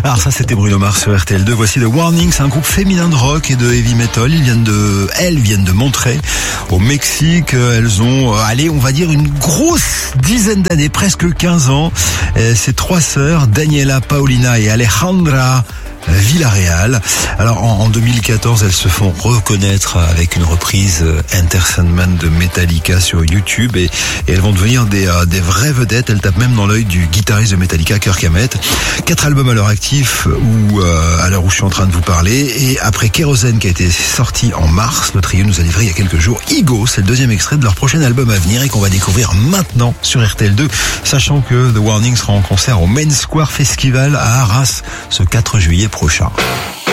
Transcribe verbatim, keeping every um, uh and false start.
Alors ça, c'était Bruno Mars sur R T L deux. Voici The Warning, c'est un groupe féminin de rock et de heavy metal. Ils viennent de, elles viennent de Monterrey, au Mexique. Elles ont, allez, on va dire une grosse dizaine d'années, presque quinze ans. C'est trois sœurs, Daniela, Paulina et Alejandra Villarreal. Alors en, en deux mille quatorze, elles se font reconnaître avec une reprise Enter Sandman de Metallica sur YouTube et, et elles vont devenir des, euh, des vraies vedettes. Elles tapent même dans l'œil du guitariste de Metallica, Kirk Hammett. Quatre albums à leur actif ou euh, à l'heure où je suis en train de vous parler. Et après Kérosène qui a été sorti en mars, le trio nous a livré il y a quelques jours Ego, c'est le deuxième extrait de leur prochain album à venir et qu'on va découvrir maintenant sur R T L deux, sachant que The Warning sera en concert au Main Square Festival à Arras ce quatre juillet prochain.